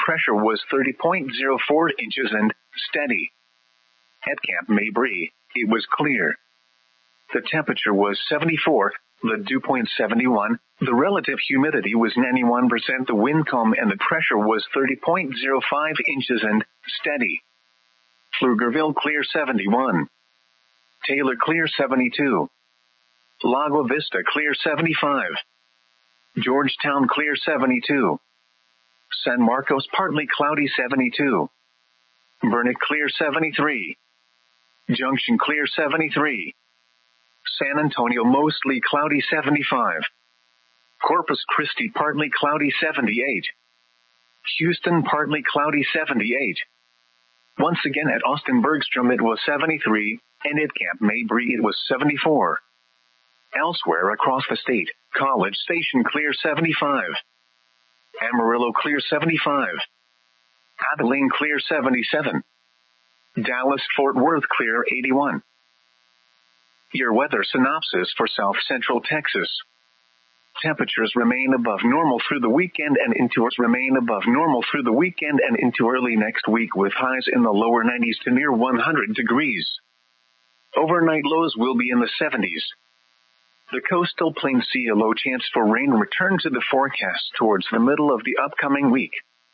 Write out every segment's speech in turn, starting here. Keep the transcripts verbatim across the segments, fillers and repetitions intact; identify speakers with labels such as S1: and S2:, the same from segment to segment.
S1: pressure was thirty point zero four inches and steady. At Camp Mabry, it was clear. The temperature was seventy-four, the dew point seventy-one, the relative humidity was ninety-one percent, the wind calm, and the pressure was thirty point zero five inches and steady. Pflugerville clear seventy-one. Taylor clear seventy-two. Lago Vista clear seventy-five. Georgetown clear seventy-two. San Marcos partly cloudy seventy-two. Burnet clear seventy-three. Junction clear seventy-three. San Antonio mostly cloudy seventy-five. Corpus Christi partly cloudy seventy-eight. Houston partly cloudy seventy-eight. Once again at Austin Bergstrom it was seventy-three, and at Camp Mabry it was seventy-four. Elsewhere across the state, College Station clear seventy-five. Amarillo clear seventy-five. Abilene clear seventy-seven. Dallas-Fort Worth clear eighty-one. Your weather synopsis for South Central Texas. Temperatures remain above normal through the weekend and into remain above normal through the weekend and into early next week with highs in the lower nineties to near one hundred degrees. Overnight lows will be in the seventies. The coastal plains see a low chance for rain return to the forecast towards the middle of the upcoming week.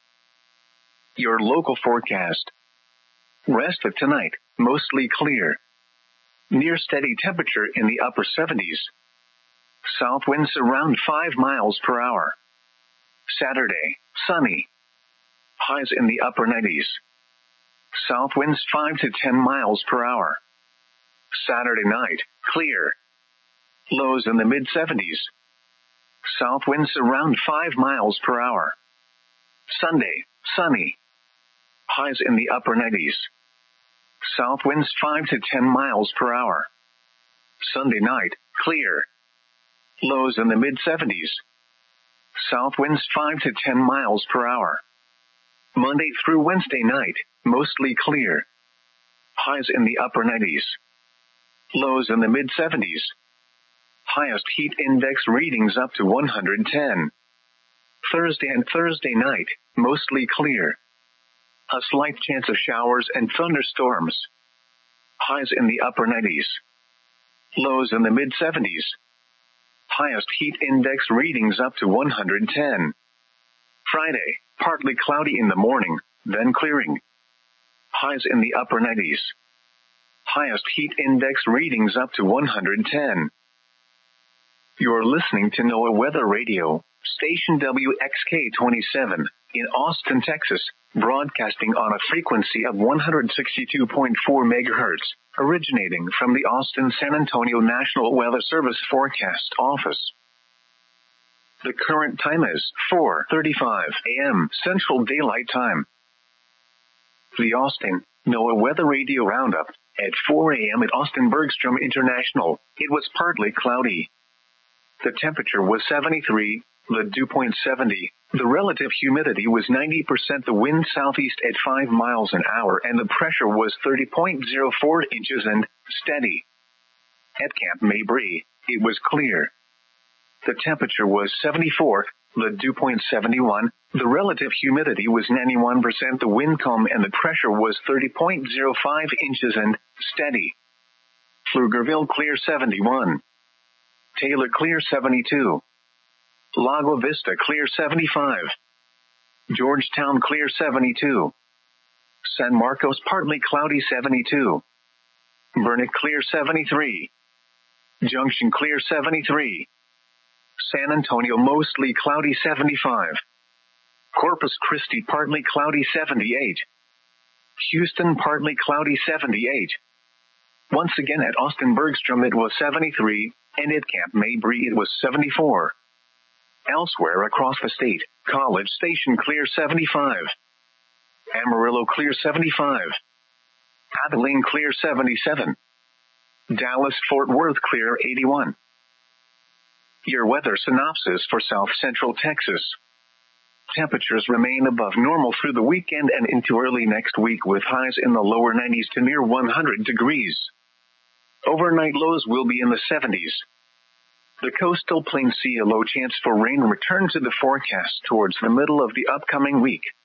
S1: Your local forecast. Rest of tonight, mostly clear. Near steady temperature in the upper seventies. South winds around five miles per hour. Saturday, sunny. Highs in the upper nineties. South winds five to ten miles per hour. Saturday night, clear. Lows in the mid seventies. South winds around five miles per hour. Sunday, sunny. Highs in the upper nineties. South winds five to ten miles per hour. Sunday night, clear. Lows in the mid seventies. South winds five to ten miles per hour. Monday through Wednesday night, mostly clear. Highs in the upper nineties. Lows in the mid seventies. Highest heat index readings up to one hundred ten. Thursday and Thursday night, mostly clear. A slight chance of showers and thunderstorms. Highs in the upper nineties. Lows in the mid seventies. Highest heat index readings up to one hundred ten. Friday, partly cloudy in the morning, then clearing. Highs in the upper nineties. Highest heat index readings up to one hundred ten. You're listening to NOAA Weather Radio, station W X K twenty-seven, in Austin, Texas, broadcasting on a frequency of one hundred sixty-two point four megahertz, originating from the Austin-San Antonio National Weather Service Forecast Office. The current time is four thirty-five a.m. Central Daylight Time. The Austin NOAA Weather Radio Roundup. At four a.m. at Austin Bergstrom International, it was partly cloudy. The temperature was seventy-three, the dew point seventy, the relative humidity was ninety percent, the wind southeast at five miles an hour, and the pressure was thirty point zero four inches and steady. At Camp Mabry, it was clear. The temperature was seventy-four, the dew point seventy-one, the relative humidity was ninety-one percent, the wind calm, and the pressure was thirty point zero five inches and steady. Pflugerville clear seventy-one. Taylor clear seventy-two. Lago Vista clear seventy-five. Georgetown clear seventy-two. San Marcos partly cloudy seventy-two. Burnet clear seventy-three. Junction clear seventy-three. San Antonio mostly cloudy seventy-five. Corpus Christi partly cloudy seventy-eight. Houston partly cloudy seventy-eight. Once again at Austin Bergstrom it was seventy-three, and at Camp Mabry it was seventy-four. Elsewhere across the state, College Station clear seventy-five. Amarillo clear seventy-five. Abilene clear seventy-seven. Dallas-Fort Worth clear eighty-one. Your weather synopsis for South Central Texas. Temperatures remain above normal through the weekend and into early next week with highs in the lower nineties to near one hundred degrees. Overnight lows will be in the seventies. The coastal plains see a low chance for rain return to the forecast towards the middle of the upcoming week.